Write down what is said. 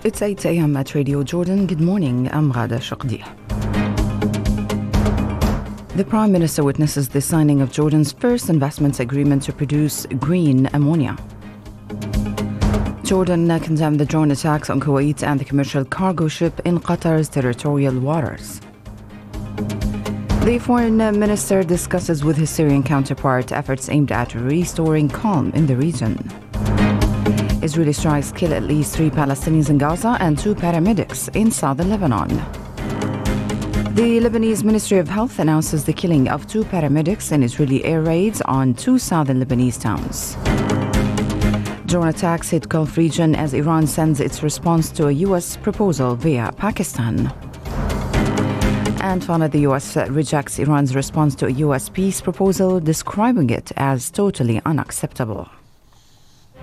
It's 8 a.m. at Radio Jordan. Good morning. I'm Ghada Shaqdi. The Prime Minister witnesses the signing of Jordan's first investment agreement to produce green ammonia. Jordan condemned the drone attacks on Kuwait and the commercial cargo ship in Qatar's territorial waters. The Foreign Minister discusses with his Syrian counterpart efforts aimed at restoring calm in the region. Israeli strikes kill at least 3 Palestinians in Gaza and 2 paramedics in southern Lebanon. The Lebanese Ministry of Health announces the killing of 2 paramedics in Israeli air raids on 2 southern Lebanese towns. Drone attacks hit Gulf region as Iran sends its response to a U.S. proposal via Pakistan. And finally, the U.S. rejects Iran's response to a U.S. peace proposal, describing it as totally unacceptable.